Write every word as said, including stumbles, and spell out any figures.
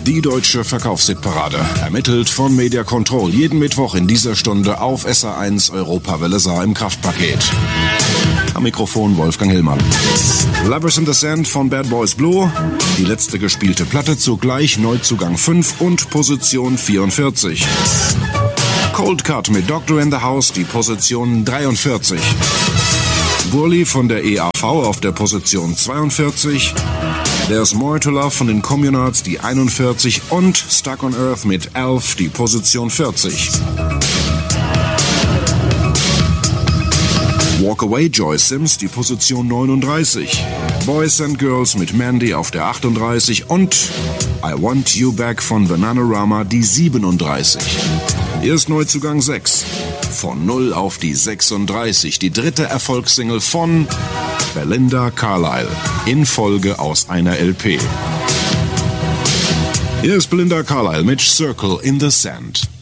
Die deutsche Verkaufshitparade. Ermittelt von Media Control. Jeden Mittwoch in dieser Stunde auf S R eins Europawelle Saar im Kraftpaket. Am Mikrofon Wolfgang Hillmann. Lovers in the Sand von Bad Boys Blue. Die letzte gespielte Platte, zugleich Neuzugang fünf und Position vierundvierzig. Cold Cut mit Doctor in the House, die Position dreiundvierzig. Burley von der E A V auf der Position zweiundvierzig. There's More to Love von den Communards, die einundvierzig. Und Stuck on Earth mit Elf, die Position vierzig. Walk Away Joy Sims, die Position neununddreißig. Boys and Girls mit Mandy auf der achtunddreißig. Und I Want You Back von Bananarama, die siebenunddreißig. Hier ist Neuzugang sechs. Von null auf die sechsunddreißig. Die dritte Erfolgssingle von Belinda Carlisle. In Folge aus einer L P. Hier ist Belinda Carlisle mit Circle in the Sand.